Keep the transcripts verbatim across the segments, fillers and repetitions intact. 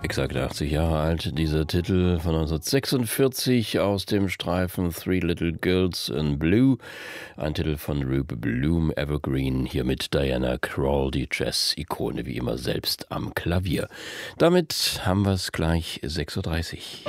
Exakt achtzig Jahre alt, dieser Titel von neunzehnhundertsechsundvierzig aus dem Streifen Three Little Girls in Blue, ein Titel von Rube Bloom, Evergreen, hier mit Diana Krall, die Jazz-Ikone wie immer selbst am Klavier. Damit haben wir es gleich sechs Uhr dreißig.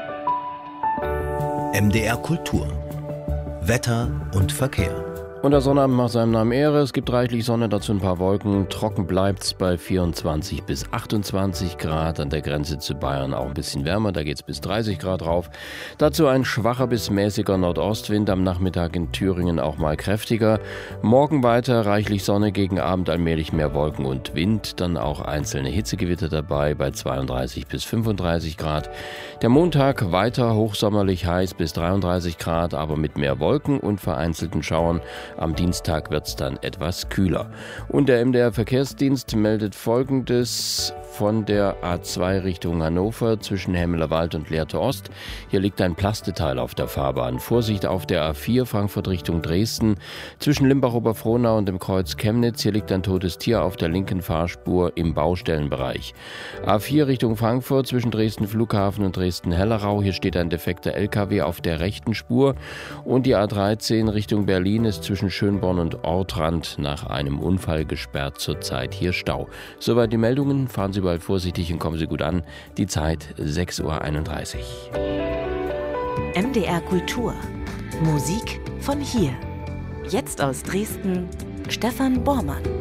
M D R Kultur. Wetter und Verkehr. Und der Sonnabend macht seinem Namen Ehre. Es gibt reichlich Sonne, dazu ein paar Wolken. Trocken bleibt's bei vierundzwanzig bis achtundzwanzig Grad. An der Grenze zu Bayern auch ein bisschen wärmer, da geht's bis dreißig Grad rauf. Dazu ein schwacher bis mäßiger Nordostwind, am Nachmittag in Thüringen auch mal kräftiger. Morgen weiter reichlich Sonne, gegen Abend allmählich mehr Wolken und Wind. Dann auch einzelne Hitzegewitter dabei bei zweiunddreißig bis fünfunddreißig Grad. Der Montag weiter hochsommerlich heiß bis dreiunddreißig Grad, aber mit mehr Wolken und vereinzelten Schauern. Am Dienstag wird es dann etwas kühler. Und der M D R-Verkehrsdienst meldet Folgendes von der A zwei Richtung Hannover zwischen Hemmelerwald und Lehrte Ost. Hier liegt ein Plasteteil auf der Fahrbahn. Vorsicht auf der A vier Frankfurt Richtung Dresden. Zwischen Limbach-Oberfrohnau und dem Kreuz Chemnitz. Hier liegt ein totes Tier auf der linken Fahrspur im Baustellenbereich. A vier Richtung Frankfurt zwischen Dresden Flughafen und Dresden-Hellerau. Hier steht ein defekter L K W auf der rechten Spur. Und die A dreizehn Richtung Berlin ist zwischen Schönborn und Ortrand nach einem Unfall gesperrt, zurzeit hier Stau. Soweit die Meldungen, fahren Sie überall vorsichtig und kommen Sie gut an. Die Zeit sechs Uhr einunddreißig. M D R Kultur. Musik von hier. Jetzt aus Dresden, Stefan Bormann.